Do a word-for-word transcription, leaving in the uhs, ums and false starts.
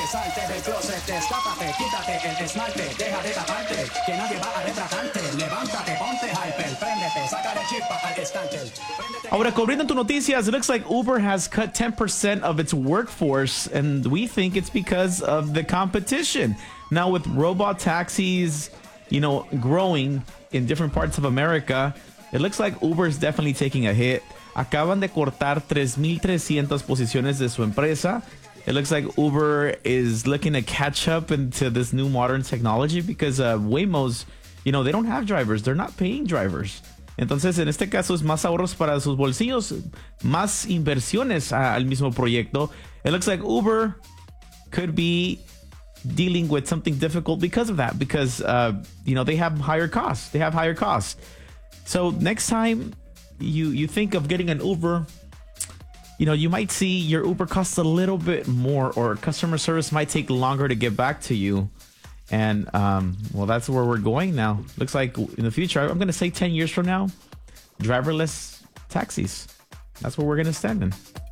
Salte del closet, destápate, quítate el esmalte, deja de taparte, que nadie va a retratarte. Levántate, ponte hyper, préndete, sácale chispa al estante. Ahora, cubriendo tu noticias, it looks like Uber has cut ten percent of its workforce, and we think it's because of the competition. Now, with robot taxis, you know, growing in different parts of America, it looks like Uber is definitely taking a hit. Acaban de cortar three thousand three hundred posiciones de su empresa. It looks like Uber is looking to catch up into this new modern technology because uh, Waymo's, you know, they don't have drivers. They're not paying drivers. Entonces, en este caso, es más ahorros para sus bolsillos, más inversiones al mismo proyecto. It looks like Uber could be dealing with something difficult because of that, because, uh, you know, they have higher costs. They have higher costs. So next time you, you think of getting an Uber, you know, you might see your Uber costs a little bit more, or customer service might take longer to get back to you. And, um, well, that's where we're going now. Looks like in the future, I'm going to say ten years from now, driverless taxis. That's where we're going to stand in.